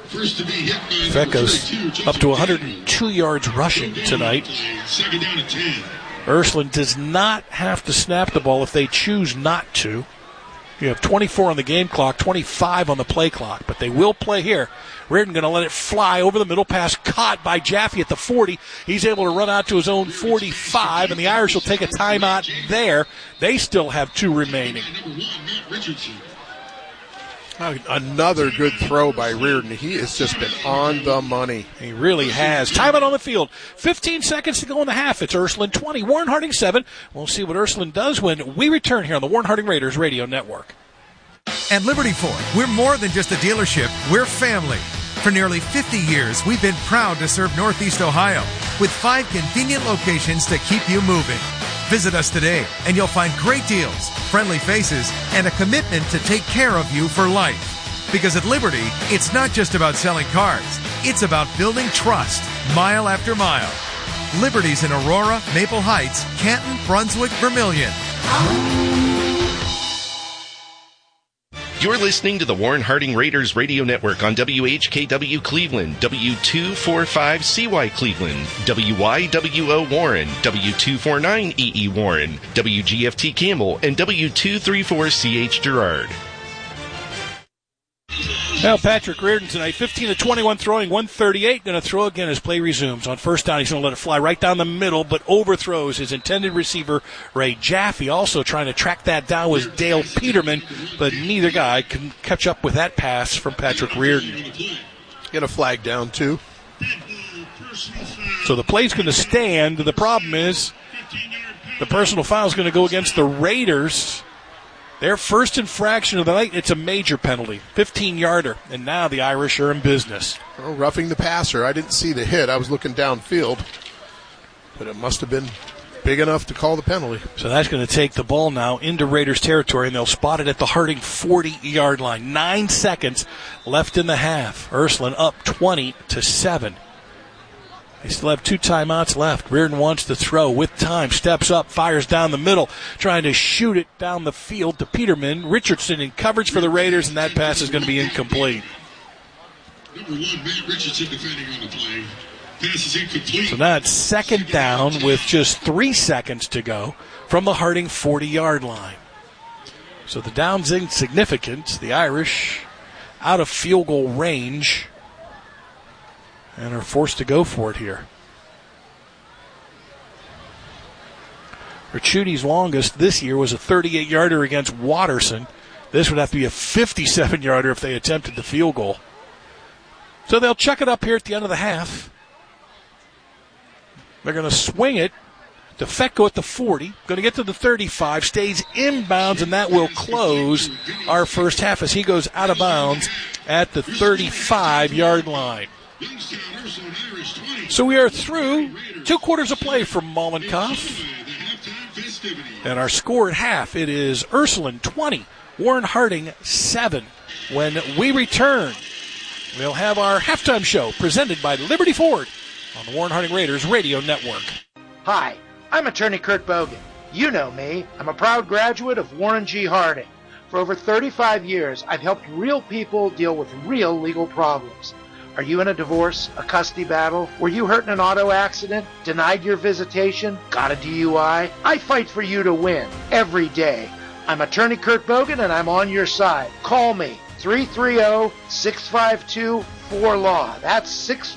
Fecko's up to 102 yards rushing tonight. Ursuline does not have to snap the ball if they choose not to. You have 24 on the game clock, 25 on the play clock, but they will play here. Reardon going to let it fly over the middle, pass caught by Jaffe at the 40. He's able to run out to his own 45, and the Irish will take a timeout there. They still have 2 remaining. Another good throw by Reardon. He has just been on the money. He really has. Timeout on the field. 15 seconds to go in the half. It's Ursuline 20, Warren Harding 7. We'll see what Ursuline does when we return here on the Warren Harding Raiders Radio Network. At Liberty Ford, we're more than just a dealership. We're family. For nearly 50 years, we've been proud to serve Northeast Ohio with 5 convenient locations to keep you moving. Visit us today, and you'll find great deals, friendly faces, and a commitment to take care of you for life. Because at Liberty, it's not just about selling cars. It's about building trust, mile after mile. Liberty's in Aurora, Maple Heights, Canton, Brunswick, Vermilion. You're listening to the Warren Harding Raiders Radio Network on WHKW Cleveland, W245CY Cleveland, WYWO Warren, W249EE Warren, WGFT Campbell, and W234CH Girard. Now Patrick Reardon tonight, 15 of 21 throwing, 138. Going to throw again as play resumes. On first down, he's going to let it fly right down the middle, but overthrows his intended receiver, Ray Jaffe. Also trying to track that down was Dale Peterman, but neither guy can catch up with that pass from Patrick Reardon. Get a flag down, too. So the play's going to stand. The problem is the personal foul is going to go against the Raiders. Their first infraction of the night, it's a major penalty, 15-yarder, and now the Irish are in business. Well, roughing the passer. I didn't see the hit. I was looking downfield, but it must have been big enough to call the penalty. So that's going to take the ball now into Raiders territory, and they'll spot it at the Harding 40-yard line. 9 seconds left in the half. Ursuline up 20-7. They still have 2 timeouts left. Reardon wants to throw with time. Steps up, fires down the middle, trying to shoot it down the field to Peterman. Richardson in coverage for the Raiders, and that pass is going to be incomplete. Number 1, Matt Richardson defending on the play. Pass is incomplete. So now it's second down with just 3 seconds to go from the Harding 40-yard line. So the down's insignificant. The Irish out of field goal range and are forced to go for it here. Ricciuti's longest this year was a 38-yarder against Watterson. This would have to be a 57-yarder if they attempted the field goal. So they'll check it up here at the end of the half. They're going to swing it to Fecko at the 40. Going to get to the 35. Stays inbounds, and that will close our first half as he goes out of bounds at the 35-yard line. So we are through 2 quarters of play from Mollenkopf. And our score at half, it is Ursuline 20, Warren Harding 7. When we return, we'll have our halftime show presented by Liberty Ford on the Warren Harding Raiders Radio Network. Hi, I'm attorney Kurt Bogan. You know me. I'm a proud graduate of Warren G. Harding. For over 35 years, I've helped real people deal with real legal problems. Are you in a divorce, a custody battle? Were you hurt in an auto accident? Denied your visitation? Got a DUI? I fight for you to win every day. I'm attorney Kurt Bogan, and I'm on your side. Call me, 330-652-4LAW. That's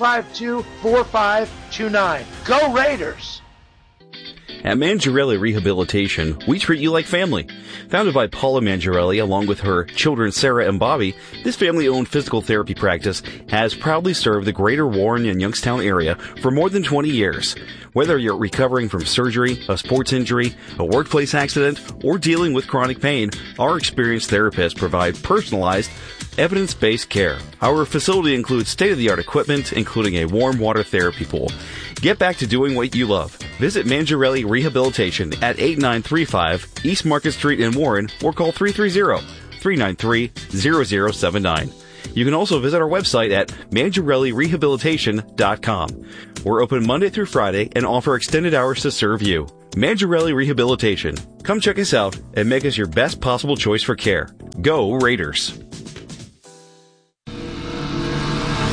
652-4529. Go Raiders! At Mangiarelli Rehabilitation, we treat you like family. Founded by Paula Mangiarelli along with her children Sarah and Bobby, this family-owned physical therapy practice has proudly served the greater Warren and Youngstown area for more than 20 years. Whether you're recovering from surgery, a sports injury, a workplace accident, or dealing with chronic pain, our experienced therapists provide personalized, evidence-based care. Our facility includes state-of-the-art equipment, including a warm water therapy pool. Get back to doing what you love. Visit Mangiarelli Rehabilitation at 8935 East Market Street in Warren or call 330-393-0079. You can also visit our website at mangiarellirehabilitation.com. We're open Monday through Friday and offer extended hours to serve you. Mangiarelli Rehabilitation. Come check us out and make us your best possible choice for care. Go Raiders!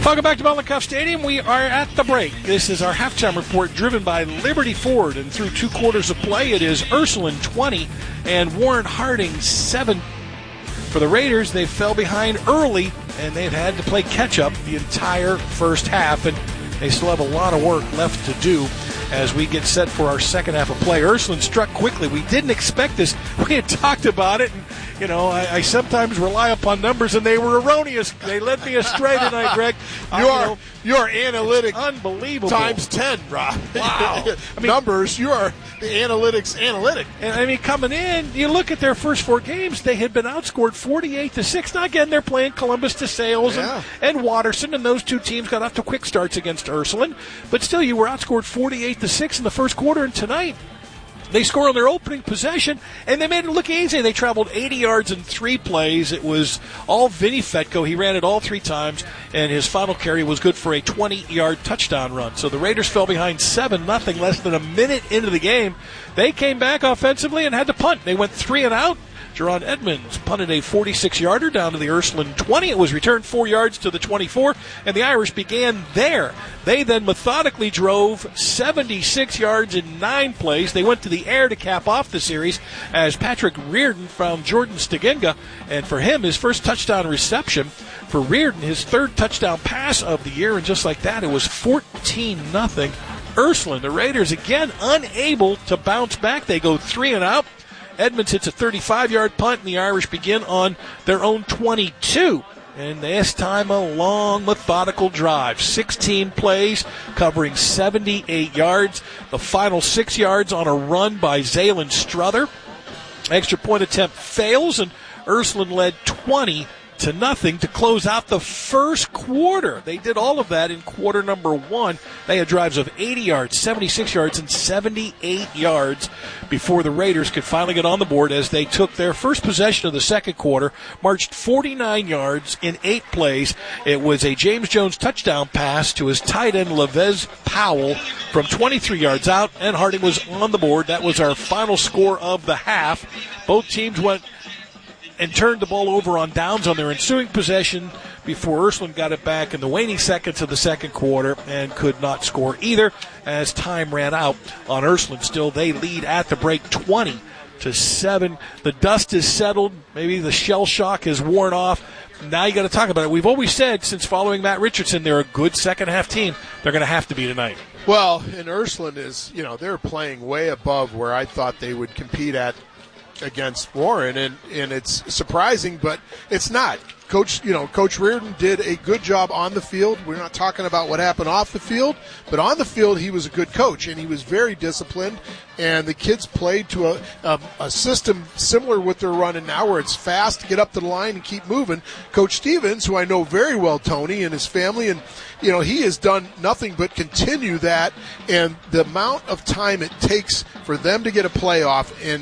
Welcome back to Mollenkoff Stadium. We are at the break. This is our halftime report driven by Liberty Ford. And through 2 quarters of play, it is Ursuline 20 and Warren Harding 7. For the Raiders, they fell behind early, and they've had to play catch-up the entire first half. And they still have a lot of work left to do as we get set for our second half of play. Ursuline struck quickly. We didn't expect this. We had talked about it, and I sometimes rely upon numbers, and they were erroneous. They led me astray tonight, Greg. Your analytic unbelievable times 10, Rob. Wow. Numbers, you are the analytics analytic. And coming in, you look at their first 4 games, they had been outscored 48-6. Now again, they're playing Columbus DeSales and Watterson, and those 2 teams got off to quick starts against Ursuline. But still, you were outscored 48-6 in the first quarter, and tonight they score on their opening possession, and they made it look easy. They traveled 80 yards in 3 plays. It was all Vinny Fetko. He ran it all 3 times, and his final carry was good for a 20-yard touchdown run. So the Raiders fell behind 7-0 less than a minute into the game. They came back offensively and had to punt. They went 3 and out. Jerron Edmonds punted a 46-yarder down to the Ursuline 20. It was returned 4 yards to the 24, and the Irish began there. They then methodically drove 76 yards in 9 plays. They went to the air to cap off the series as Patrick Reardon found Jordan Stigenga, and for him, his first touchdown reception. For Reardon, his 3rd touchdown pass of the year, and just like that, it was 14-0. Ursuline, the Raiders, again, unable to bounce back. They go 3 and out. Edmonds hits a 35-yard punt, and the Irish begin on their own 22. And this time a long, methodical drive. 16 plays covering 78 yards. The final 6 yards on a run by Zaylen Struther. Extra point attempt fails, and Ursuline led 20-0 to close out the first quarter. They did all of that in quarter number 1. They had drives of 80 yards, 76 yards, and 78 yards before the Raiders could finally get on the board as they took their first possession of the second quarter, marched 49 yards in 8 plays. It was a James Jones touchdown pass to his tight end, Levez Powell, from 23 yards out, and Harding was on the board. That was our final score of the half. Both teams went and turned the ball over on downs on their ensuing possession before Ursuline got it back in the waning seconds of the second quarter and could not score either as time ran out on Ursuline. Still, they lead at the break 20-7. The dust is settled. Maybe the shell shock is worn off. Now you got to talk about it. We've always said since following Matt Richardson, they're a good second half team. They're going to have to be tonight. Well, and Ursuline is, they're playing way above where I thought they would compete at against Warren, and it's surprising, but it's not. Coach Reardon did a good job on the field. We're not talking about what happened off the field, but on the field he was a good coach, and he was very disciplined, and the kids played to a system similar what they're running now, where it's fast, get up to the line and keep moving. Coach Stevens, who I know very well, Tony, and his family, and he has done nothing but continue that, and the amount of time it takes for them to get a playoff, and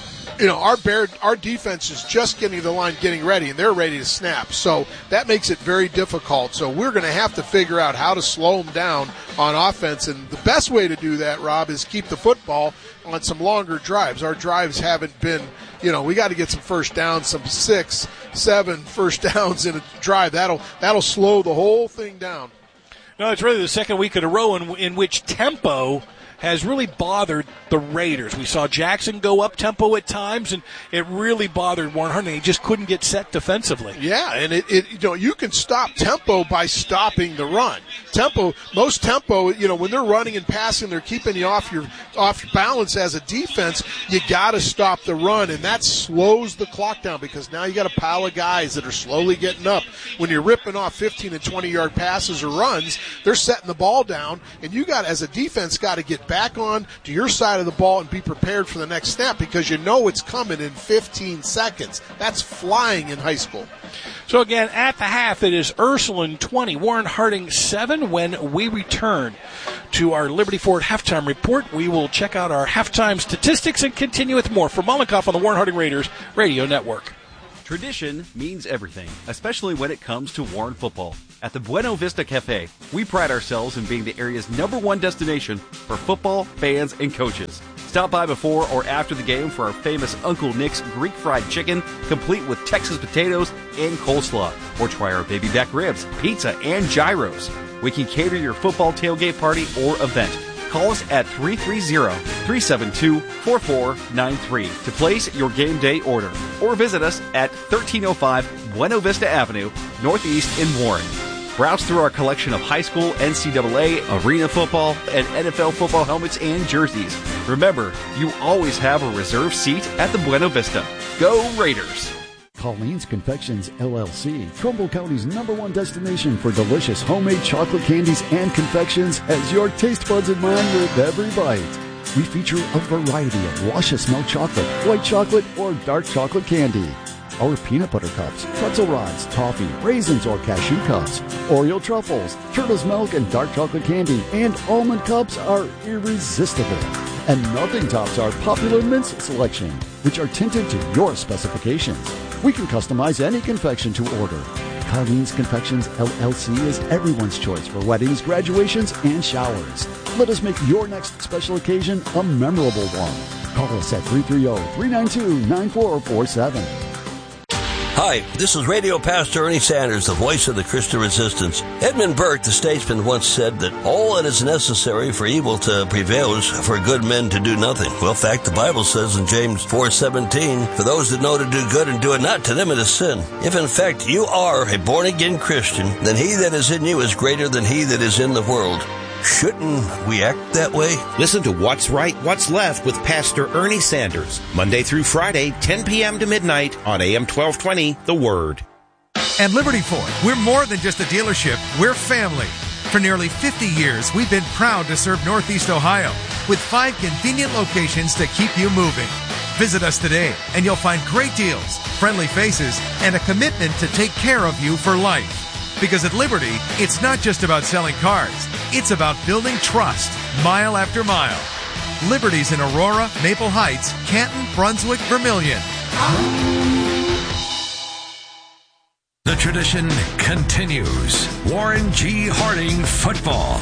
our defense is just getting to the line, getting ready, and they're ready to snap. So that makes it very difficult. So we're going to have to figure out how to slow them down on offense. And the best way to do that, Rob, is keep the football on some longer drives. Our drives haven't been, we got to get some first downs, some 6, 7 first downs in a drive. That'll slow the whole thing down. No, it's really the second week in a row in which tempo has really bothered the Raiders. We saw Jackson go up tempo at times, and it really bothered Warren Harding. He just couldn't get set defensively. Yeah, and you can stop tempo by stopping the run. Most tempo, when they're running and passing, they're keeping you off balance as a defense. You got to stop the run, and that slows the clock down because now you got a pile of guys that are slowly getting up. When you're ripping off 15 and 20-yard passes or runs, they're setting the ball down, and you got, as a defense, got to get back on to your side of the ball and be prepared for the next snap because it's coming in 15 seconds. That's flying in high school. So again, at the half, it is Ursuline 20, Warren Harding 7. When we return to our Liberty Ford halftime report, we will check out our halftime statistics and continue with more. For Mollenkoff on the Warren Harding Raiders Radio Network. Tradition means everything, especially when it comes to Warren football. At the Buena Vista Cafe, we pride ourselves in being the area's #1 destination for football, fans, and coaches. Stop by before or after the game for our famous Uncle Nick's Greek fried chicken, complete with Texas potatoes and coleslaw. Or try our baby back ribs, pizza, and gyros. We can cater your football tailgate party or event. Call us at 330-372-4493 to place your game day order. Or visit us at 1305 Buena Vista Avenue, Northeast in Warren. Browse through our collection of high school, NCAA, arena football, and NFL football helmets and jerseys. Remember, you always have a reserved seat at the Buena Vista. Go Raiders! Colleen's Confections, LLC, Trumbull County's #1 destination for delicious homemade chocolate candies and confections, has your taste buds in mind with every bite. We feature a variety of luscious milk chocolate, white chocolate, or dark chocolate candy. Our peanut butter cups, pretzel rods, toffee, raisins, or cashew cups, Oreo truffles, turtle's milk, and dark chocolate candy, and almond cups are irresistible. And nothing tops our popular mince selection, which are tinted to your specifications. We can customize any confection to order. Colleen's Confections, LLC is everyone's choice for weddings, graduations, and showers. Let us make your next special occasion a memorable one. Call us at 330-392-9447. Hi, this is Radio Pastor Ernie Sanders, the voice of the Christian Resistance. Edmund Burke, the statesman, once said that all that is necessary for evil to prevail is for good men to do nothing. Well, in fact, the Bible says in James 4:17, for those that know to do good and do it not, to them it is sin. If in fact you are a born-again Christian, then he that is in you is greater than he that is in the world. Shouldn't we act that way? Listen to What's Right, What's Left with Pastor Ernie Sanders, Monday through Friday, 10 p.m. to midnight on AM 1220, The Word. At Liberty Ford, we're more than just a dealership, we're family. For nearly 50 years, we've been proud to serve Northeast Ohio with 5 convenient locations to keep you moving. Visit us today and you'll find great deals, friendly faces, and a commitment to take care of you for life. Because at Liberty, it's not just about selling cars. It's about building trust, mile after mile. Liberty's in Aurora, Maple Heights, Canton, Brunswick, Vermilion. The tradition continues. Warren G. Harding Football.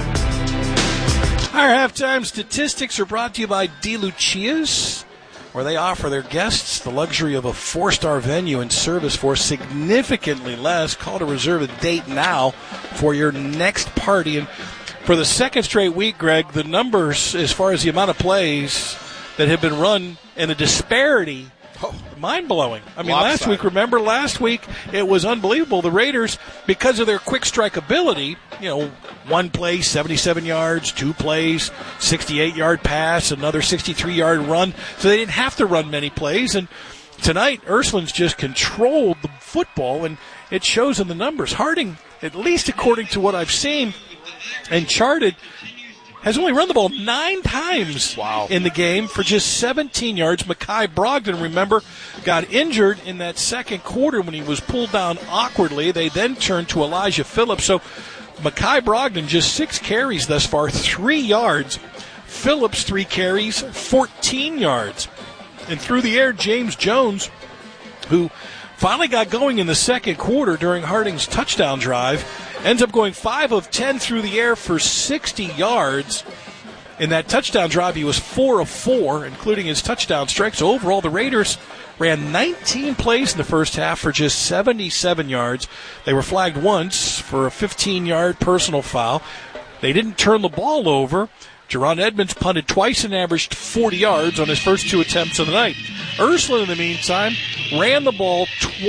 Our halftime statistics are brought to you by DeLucia's, where they offer their guests the luxury of a 4-star venue and service for significantly less. Call to reserve a date now for your next party. And for the second straight week, Greg, the numbers as far as the amount of plays that have been run and the disparity, mind-blowing. I mean, last week it was unbelievable. The Raiders, because of their quick strike ability, one play, 77 yards, 2 plays, 68-yard pass, another 63-yard run. So they didn't have to run many plays. And tonight, Ursuline's just controlled the football, and it shows in the numbers. Harding, at least according to what I've seen and charted, has only run the ball 9 times in the game for just 17 yards. Mekhi Brogdon, remember, got injured in that second quarter when he was pulled down awkwardly. They then turned to Elijah Phillips. So Mekhi Brogdon, just 6 carries thus far, 3 yards. Phillips, 3 carries, 14 yards. And through the air, James Jones, who finally got going in the second quarter during Harding's touchdown drive, ends up going 5 of 10 through the air for 60 yards. In that touchdown drive, he was 4 of 4, including his touchdown strike. So overall, the Raiders ran 19 plays in the first half for just 77 yards. They were flagged once for a 15-yard personal foul. They didn't turn the ball over. Jerron Edmonds punted twice and averaged 40 yards on his first 2 attempts of the night. Ursuline, in the meantime, ran the ball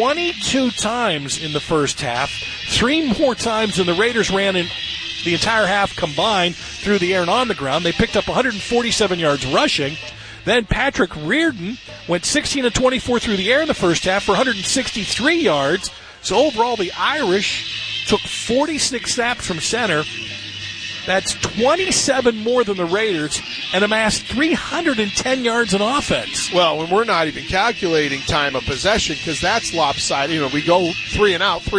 22 times in the first half, 3 more times than the Raiders ran in the entire half combined through the air and on the ground. They picked up 147 yards rushing. Then Patrick Reardon went 16 of 24 through the air in the first half for 163 yards. So overall, the Irish took 46 snaps from center. That's 27 more than the Raiders, and amassed 310 yards in offense. Well, and we're not even calculating time of possession because that's lopsided. We go 3 and out,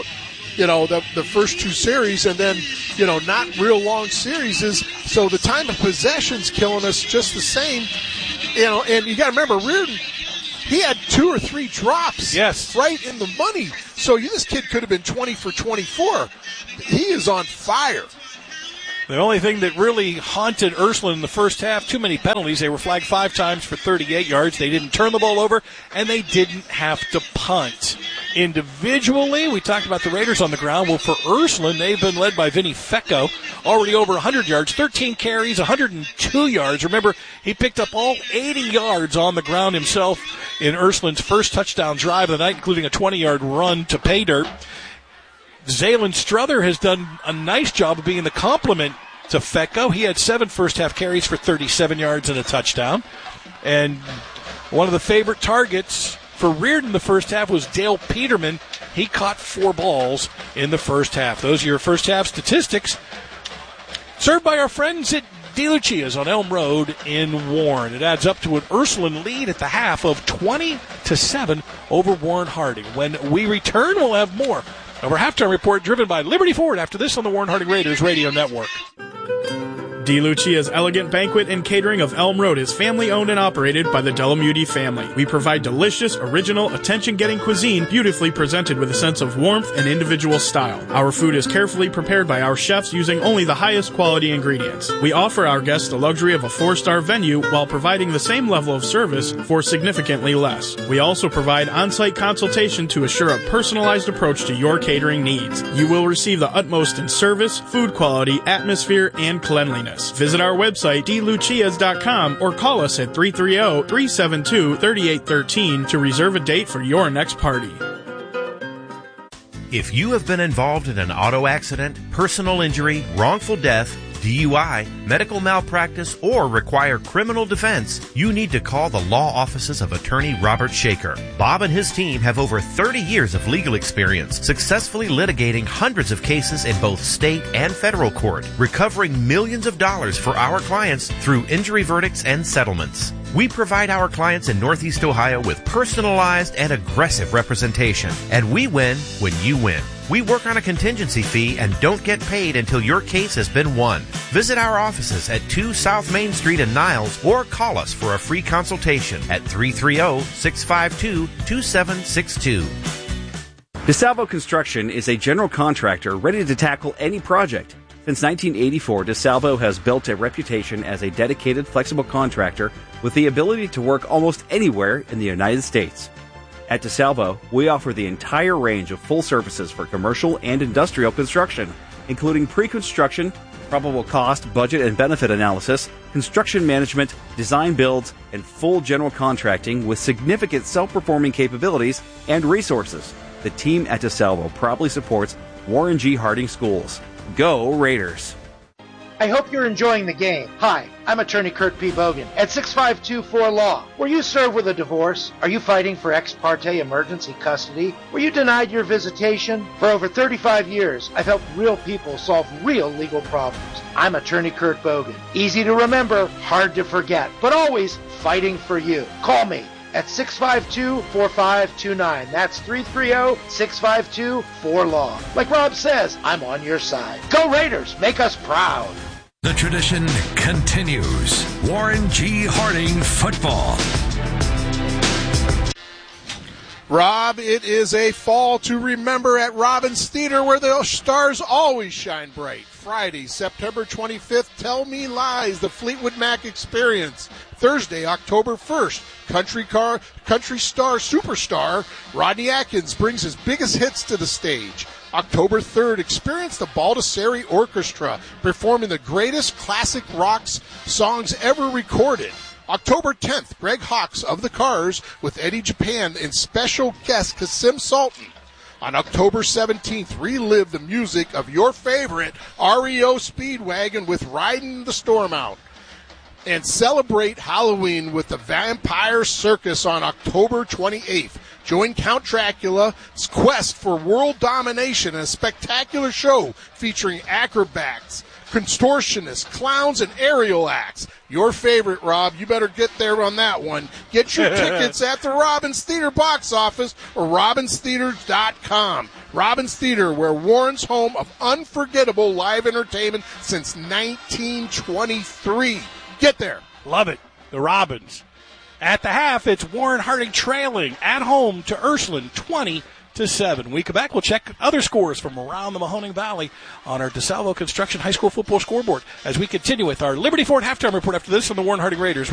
the first 2 series, and then, not real long series. So the time of possession's killing us just the same. And you got to remember, Reardon, he had 2 or 3 drops right in the money. So this kid could have been 20 for 24. He is on fire. The only thing that really haunted Ursuline in the first half, too many penalties. They were flagged 5 times for 38 yards. They didn't turn the ball over, and they didn't have to punt. Individually, we talked about the Raiders on the ground. Well, for Ursuline, they've been led by Vinny Fecco, already over 100 yards, 13 carries, 102 yards. Remember, he picked up all 80 yards on the ground himself in Ursuline's first touchdown drive of the night, including a 20-yard run to pay dirt. Zaylen Struther has done a nice job of being the complement to Fecco. He had 7 first-half carries for 37 yards and a touchdown. And one of the favorite targets for Reardon the first half was Dale Peterman. He caught 4 balls in the first half. Those are your first-half statistics. Served by our friends at DeLucia's on Elm Road in Warren. It adds up to an Ursuline lead at the half of 20-7 over Warren Harding. When we return, we'll have more of our halftime report driven by Liberty Ford after this on the Warren Harding Raiders Radio Network. DeLucia's Elegant Banquet and Catering of Elm Road is family-owned and operated by the Delamuti family. We provide delicious, original, attention-getting cuisine beautifully presented with a sense of warmth and individual style. Our food is carefully prepared by our chefs using only the highest quality ingredients. We offer our guests the luxury of a 4-star venue while providing the same level of service for significantly less. We also provide on-site consultation to assure a personalized approach to your catering needs. You will receive the utmost in service, food quality, atmosphere, and cleanliness. Visit our website, dlucias.com, or call us at 330-372-3813 to reserve a date for your next party. If you have been involved in an auto accident, personal injury, wrongful death, DUI, medical malpractice, or require criminal defense, you need to call the law offices of attorney Robert Shaker. Bob and his team have over 30 years of legal experience, successfully litigating hundreds of cases in both state and federal court, recovering millions of dollars for our clients through injury verdicts and settlements. We provide our clients in Northeast Ohio with personalized and aggressive representation, and we win when you win. We work on a contingency fee and don't get paid until your case has been won. Visit our offices at 2 South Main Street in Niles or call us for a free consultation at 330-652-2762. DeSalvo Construction is a general contractor ready to tackle any project. Since 1984, DeSalvo has built a reputation as a dedicated, flexible contractor with the ability to work almost anywhere in the United States. At DeSalvo, we offer the entire range of full services for commercial and industrial construction, including pre-construction, probable cost, budget, and benefit analysis, construction management, design builds, and full general contracting with significant self-performing capabilities and resources. The team at DeSalvo proudly supports Warren G. Harding Schools. Go Raiders! I hope you're enjoying the game. Hi, I'm attorney Kurt P. Bogan at 6524 Law. Were you served with a divorce? Are you fighting for ex parte emergency custody? Were you denied your visitation? For over 35 years, I've helped real people solve real legal problems. I'm attorney Kurt Bogan. Easy to remember, hard to forget, but always fighting for you. Call me at 652-4529. That's 330-652-4LAW. Like Rob says, I'm on your side. Go Raiders! Make us proud! The tradition continues. Warren G. Harding football. Rob, it is a fall to remember at Robbins Theater where the stars always shine bright. Friday, September 25th, Tell Me Lies, the Fleetwood Mac Experience. Thursday, October 1st, country star superstar Rodney Atkins brings his biggest hits to the stage. October 3rd, experience the Baldessari Orchestra performing the greatest classic rock songs ever recorded. October 10th, Greg Hawkes of the Cars with Eddie Japan and special guest Kasim Sultan. On October 17th, relive the music of your favorite REO Speedwagon with Riding the Storm Out. And celebrate Halloween with the Vampire Circus on October 28th. Join Count Dracula's quest for world domination in a spectacular show featuring acrobats, contortionists, clowns, and aerial acts. Your favorite, Rob. You better get there on that one. Get your tickets at the Robbins Theater box office or robbinstheater.com. Robbins Theater, where Warren's home of unforgettable live entertainment since 1923. Get there. Love it. The Robbins. At the half, it's Warren Harding trailing at home to Ursuline 20-7. 20-7. We come back, we'll check other scores from around the Mahoning Valley on our DeSalvo Construction High School football scoreboard as we continue with our Liberty Ford halftime report after this on the Warren Harding Raiders